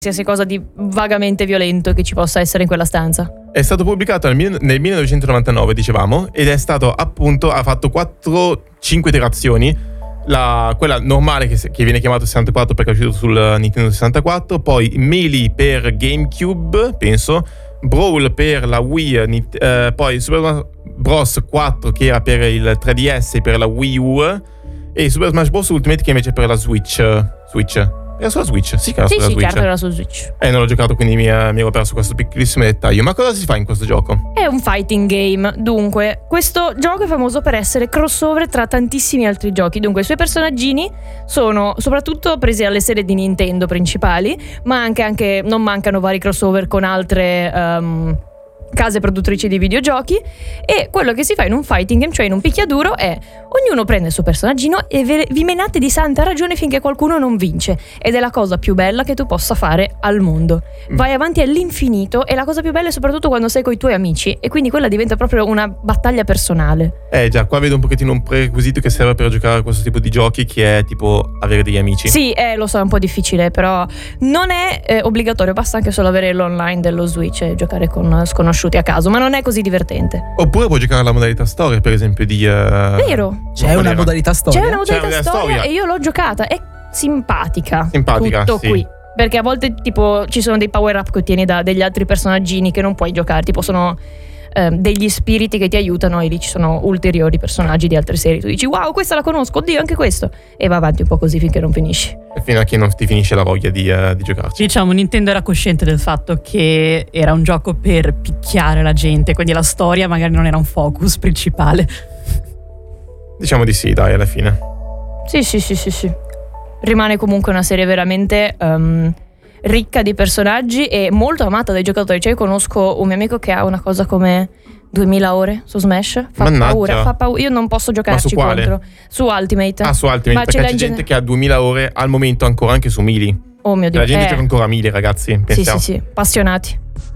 qualsiasi cosa di vagamente violento che ci possa essere in quella stanza. È stato pubblicato nel 1999, dicevamo, ed è stato appunto, ha fatto 4-5 iterazioni. Quella normale che viene chiamato 64 perché è uscito sul Nintendo 64, poi Melee per GameCube, penso, Brawl per la Wii, poi Super Bros 4 che era per il 3DS e per la Wii U, e Super Smash Bros Ultimate che invece per la Switch. Era sulla Switch? Sì, che era sulla Switch. Certo, era su Switch. Non l'ho giocato, quindi mi ero perso questo piccolissimo dettaglio. Ma cosa si fa in questo gioco? È un fighting game. Dunque, questo gioco è famoso per essere crossover tra tantissimi altri giochi. Dunque, i suoi personaggini sono soprattutto presi alle serie di Nintendo principali, ma anche non mancano vari crossover con altre case produttrici di videogiochi. E quello che si fa in un fighting game, cioè in un picchiaduro, è ognuno prende il suo personaggino e vi menate di santa ragione finché qualcuno non vince, ed è la cosa più bella che tu possa fare al mondo. Vai avanti all'infinito, e la cosa più bella è soprattutto quando sei coi tuoi amici, e quindi quella diventa proprio una battaglia personale. Già, qua vedo un pochettino un prerequisito che serve per giocare a questo tipo di giochi, che è tipo avere degli amici. Sì, lo so, è un po' difficile, però non è obbligatorio, basta anche solo avere l'online dello Switch e giocare con sconosciuti a caso, ma non è così divertente. Oppure puoi giocare alla modalità storia, per esempio, di vero? C'è una modalità storia? C'è una modalità storia e io l'ho giocata, è simpatica. Tutto sì. Qui. Perché a volte tipo ci sono dei power up che ottieni da degli altri personaggini che non puoi giocare, tipo sono degli spiriti che ti aiutano, e lì ci sono ulteriori personaggi di altre serie. Tu dici wow, questa la conosco, oddio anche questo, e va avanti un po' così finché non finisci. E fino a che non ti finisce la voglia di giocarci. Diciamo, Nintendo era cosciente del fatto che era un gioco per picchiare la gente, quindi la storia magari non era un focus principale. Diciamo di sì, dai, alla fine. Sì. Rimane comunque una serie veramente ricca di personaggi e molto amata dai giocatori. Cioè, io conosco un mio amico che ha una cosa come 2000 ore su Smash. Fa paura. Io non posso giocarci contro. Su Ultimate. Su Ultimate, perché c'è gente che ha 2000 ore al momento ancora anche su Melee. Oh mio Dio. La gente gioca ancora a Melee, ragazzi. Pensiamo. Sì, appassionati.